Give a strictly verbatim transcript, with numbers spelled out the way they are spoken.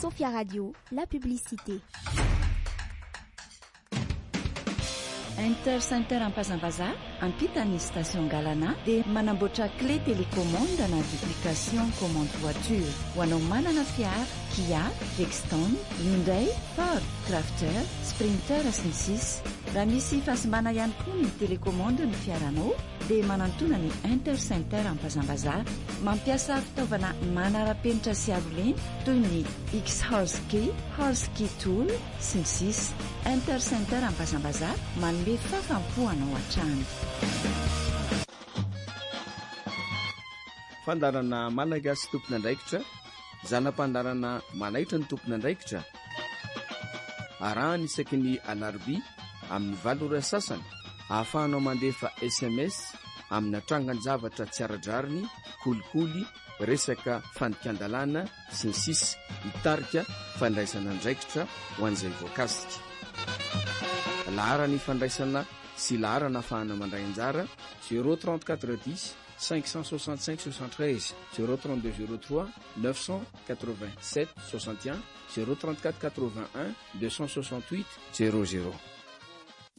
Sophia Radio, la publicité. Intercenter Ampazambaza, ampitany station Galana dia manamboatra clé télécommande na duplication commande voiture. Ho anao manana fiara, Kia, Rexton, Hyundai, Ford, Crafter, Sprinter sy ny sisa. Raha misy fahasimana ihany koa ny télécommande ny fiaranao dia manantona ny Intercenter Ampazambaza mampiasa fitaovana manara-penitra sy aroleny toy ny X-Horse-Key, Horse-Key Tool sy ny sisa. Intercenter Ampazambaza manome fafampoanao hatrany. Fandarana malagasy tompona andraikitra, zanam-pandarana manaitra ny tompona andraikitra. Arahany isaky ny alarobia amin'ny valo ora sasany, ahafahanao mandefa S M S amin'ny atrangan-javatra tsy ara-drariny, kolikoly, resaka fandikan-dalàna sy ny sisa, mitarika fandraisana andraikitra ho an'izay voakasika. Laharany fandraisana sy laharana ahafahana mandray anjara zéro trente-quatre dix cinq cent soixante-cinq soixante-treize, zéro trente-deux zéro trois neuf cent quatre-vingt-sept soixante et un, zéro trente-quatre quatre-vingt-un deux cent soixante-huit zéro zéro.